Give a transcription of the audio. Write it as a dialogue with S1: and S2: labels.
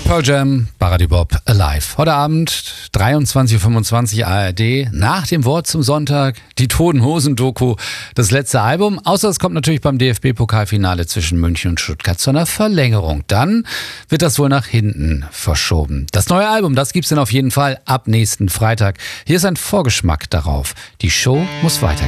S1: Pearl Jam, Paradibop, Alive. Heute Abend, 23.25 Uhr ARD, nach dem Wort zum Sonntag, die Toten Hosen-Doku, das letzte Album. Außer es kommt natürlich beim DFB-Pokalfinale zwischen München und Stuttgart zu einer Verlängerung. Dann wird das wohl nach hinten verschoben. Das neue Album, das gibt's dann auf jeden Fall ab nächsten Freitag. Hier ist ein Vorgeschmack darauf. Die Show muss weitergehen.